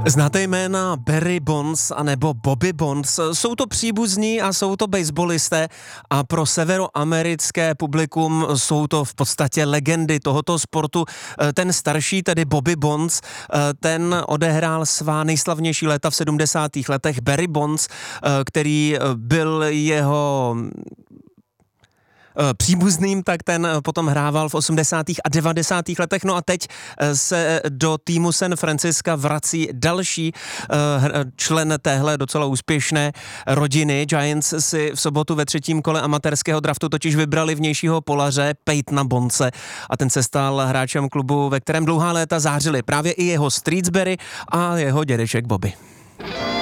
Znáte jména Barry Bonds anebo Bobby Bonds? Jsou to příbuzní a jsou to baseballisté a pro severoamerické publikum jsou to v podstatě legendy tohoto sportu. Ten starší, tedy Bobby Bonds, ten odehrál svá nejslavnější léta v 70. letech. Barry Bonds, který byl jeho příbuzným, tak ten potom hrával v 80. a 90. letech. No a teď se do týmu San Francisca vrací další člen téhle docela úspěšné rodiny. Giants si v sobotu ve 3. kole amatérského draftu totiž vybrali vnějšího polaře Peytona Bondse a ten se stal hráčem klubu, ve kterém dlouhá léta zářili právě i jeho Streetsbury a jeho dědeček Bobby.